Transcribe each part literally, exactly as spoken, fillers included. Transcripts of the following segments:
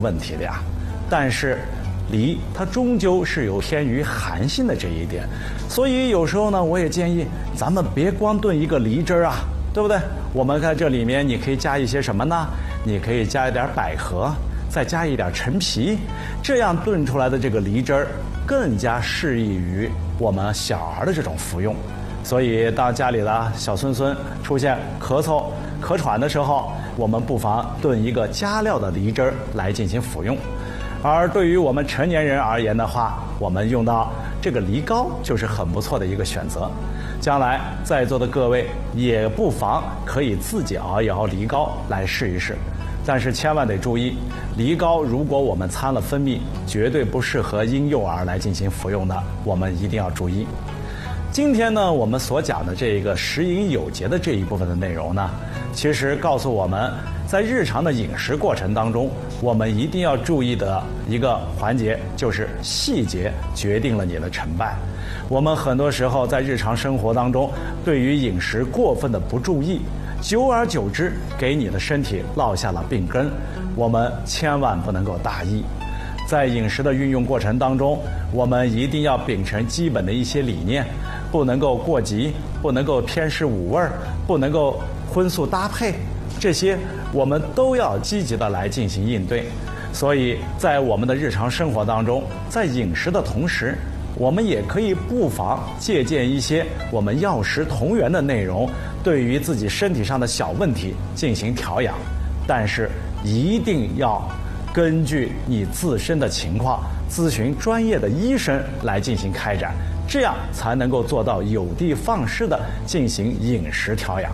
问题的呀。但是梨它终究是有偏于寒性的这一点，所以有时候呢，我也建议咱们别光炖一个梨汁儿啊，对不对？我们看这里面你可以加一些什么呢？你可以加一点百合，再加一点陈皮，这样炖出来的这个梨汁儿更加适宜于我们小孩的这种服用。所以当家里的小孙孙出现咳嗽咳喘的时候，我们不妨炖一个加料的梨汁儿来进行服用。而对于我们成年人而言的话，我们用到这个梨膏就是很不错的一个选择。将来在座的各位也不妨可以自己熬一熬梨膏来试一试。但是千万得注意，梨膏如果我们掺了蜂蜜，绝对不适合婴幼儿来进行服用的，我们一定要注意。今天呢，我们所讲的这个食饮有节的这一部分的内容呢，其实告诉我们，在日常的饮食过程当中，我们一定要注意的一个环节，就是细节决定了你的成败。我们很多时候在日常生活当中，对于饮食过分的不注意，久而久之给你的身体落下了病根，我们千万不能够大意。在饮食的运用过程当中，我们一定要秉承基本的一些理念，不能够过急，不能够偏食五味，不能够荤素搭配，这些我们都要积极的来进行应对。所以在我们的日常生活当中，在饮食的同时，我们也可以不妨借鉴一些我们药食同源的内容，对于自己身体上的小问题进行调养。但是一定要根据你自身的情况，咨询专业的医生来进行开展，这样才能够做到有的放矢的进行饮食调养。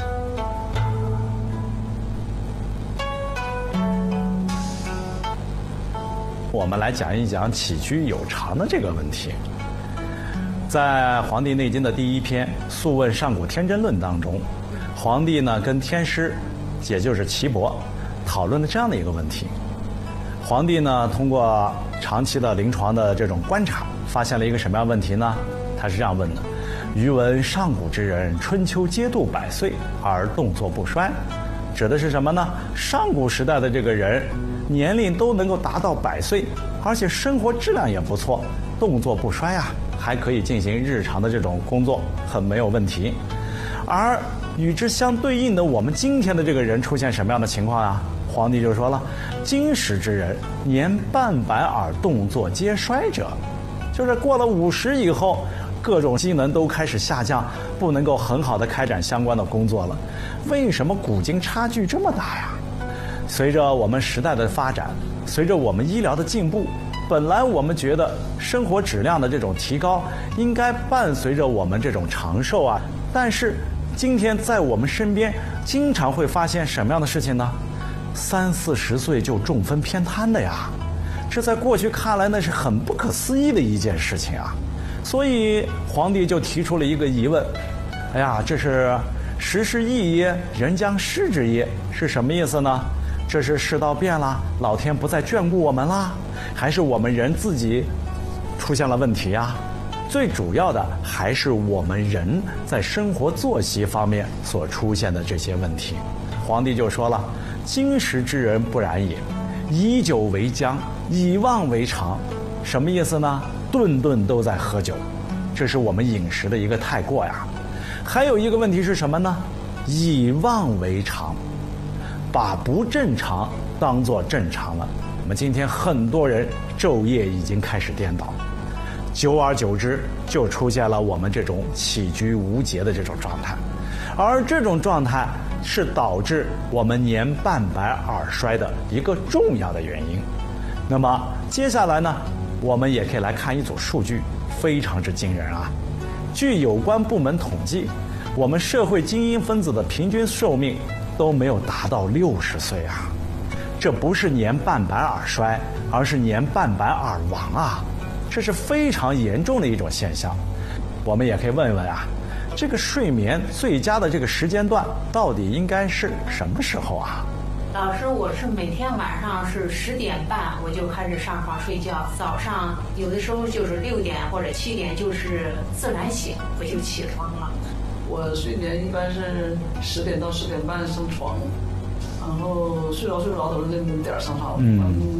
我们来讲一讲起居有常的这个问题。在《黄帝内经》的第一篇《素问上古天真论》当中，黄帝呢跟天师，也就是岐伯，讨论了这样的一个问题。黄帝呢通过长期的临床的这种观察，发现了一个什么样的问题呢？他是这样问的：余闻上古之人，春秋皆度百岁而动作不衰。指的是什么呢？上古时代的这个人年龄都能够达到百岁，而且生活质量也不错，动作不衰啊，还可以进行日常的这种工作，很没有问题。而与之相对应的，我们今天的这个人出现什么样的情况啊？皇帝就说了：今时之人，年半百而动作皆衰者，就是过了五十以后，各种机能都开始下降，不能够很好的开展相关的工作了。为什么古今差距这么大呀？随着我们时代的发展，随着我们医疗的进步，本来我们觉得生活质量的这种提高应该伴随着我们这种长寿啊，但是今天在我们身边经常会发现什么样的事情呢？三四十岁就中风偏瘫的呀，这在过去看来那是很不可思议的一件事情啊。所以皇帝就提出了一个疑问：哎呀，这是时势异耶，人将失之耶，是什么意思呢？这是世道变了，老天不再眷顾我们啦，还是我们人自己出现了问题啊？最主要的还是我们人在生活作息方面所出现的这些问题。皇帝就说了：今时之人不然也，以酒为浆，以妄为常。什么意思呢？顿顿都在喝酒，这是我们饮食的一个太过呀。还有一个问题是什么呢？以妄为常，把不正常当作正常了。我们今天很多人昼夜已经开始颠倒，久而久之就出现了我们这种起居无节的这种状态，而这种状态是导致我们年半百而衰的一个重要的原因。那么接下来呢，我们也可以来看一组数据，非常之惊人啊。据有关部门统计，我们社会精英分子的平均寿命都没有达到六十岁啊。这不是年半百而衰，而是年半百而亡啊，这是非常严重的一种现象。我们也可以问一问啊，这个睡眠最佳的这个时间段到底应该是什么时候啊？ 老师，我是每天晚上是十点半我就开始上床睡觉，早上有的时候就是六点或者七点就是自然醒，我就起床了。 我睡眠一般是十点到十点半上床，啊， 然后睡着睡着都是那那点儿上床。 嗯。